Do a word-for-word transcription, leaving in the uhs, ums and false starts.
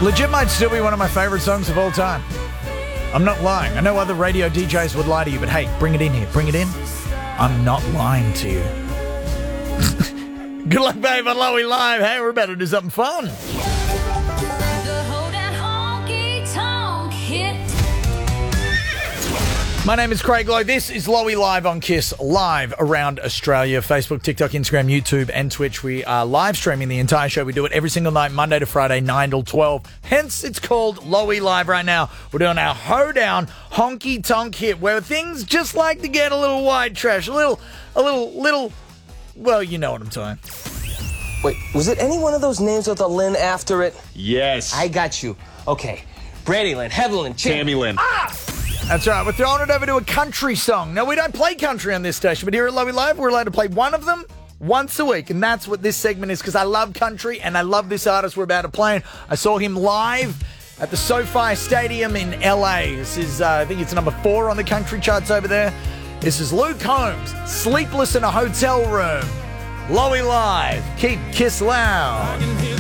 Legit might still be one of my favorite songs of all time. I'm not lying. I know other radio D Js would lie to you, but hey, bring it in here. Bring it in. I'm not lying to you. Good luck, babe, on Lowy Live. Hey, we're about to do something fun. My name is Craig Lowe. This is Lowy Live on Kiss, live around Australia. Facebook, TikTok, Instagram, YouTube, and Twitch. We are live streaming the entire show. We do it every single night, Monday to Friday, nine till twelve. Hence, it's called Lowy Live right now. We're doing our hoedown honky tonk hit, where things just like to get a little white trash, a little, a little, little, well, you know what I'm talking. Wait, was it any one of those names with a Lynn after it? Yes. I got you. Okay. Brady Lynn, Heather Lynn, Cham- Tammy Lynn. Ah! That's right. We're throwing it over to a country song. Now, we don't play country on this station, but here at Lowy Live, we're allowed to play one of them once a week. And that's what this segment is, because I love country and I love this artist we're about to play. I saw him live at the SoFi Stadium in L A. This is, uh, I think it's number four on the country charts over there. This is Luke Combs, Sleepless in a Hotel Room. Lowy Live. Keep Kiss loud.